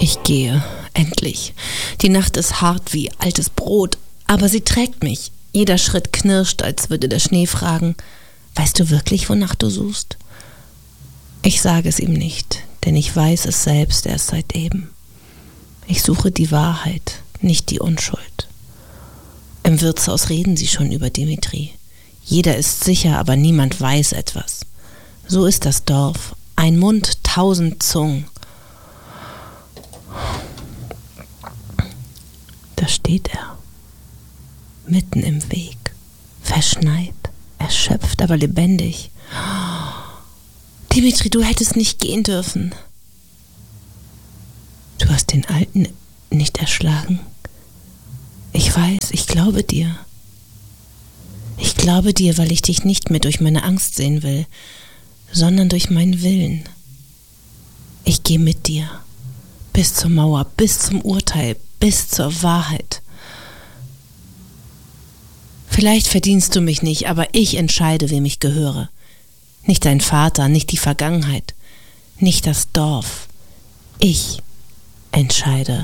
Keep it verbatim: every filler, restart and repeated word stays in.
Ich gehe, endlich. Die Nacht ist hart wie altes Brot, aber sie trägt mich. Jeder Schritt knirscht, als würde der Schnee fragen: Weißt du wirklich, wonach du suchst? Ich sage es ihm nicht, denn ich weiß es selbst erst seit eben. Ich suche die Wahrheit, nicht die Unschuld. Im Wirtshaus reden sie schon über Dimitri. Jeder ist sicher, aber niemand weiß etwas. So ist das Dorf. Ein Mund, tausend Zungen. Da steht er, mitten im Weg, verschneit, erschöpft, aber lebendig. Dimitri, du hättest nicht gehen dürfen. Du hast den Alten nicht erschlagen. Ich weiß, ich glaube dir. Ich glaube dir, weil ich dich nicht mehr durch meine Angst sehen will, sondern durch meinen Willen. Ich gehe mit dir, bis zur Mauer, bis zum Urteil, bis zur Wahrheit. Vielleicht verdienst du mich nicht, aber ich entscheide, wem ich gehöre. Nicht dein Vater, nicht die Vergangenheit, nicht das Dorf. Ich entscheide,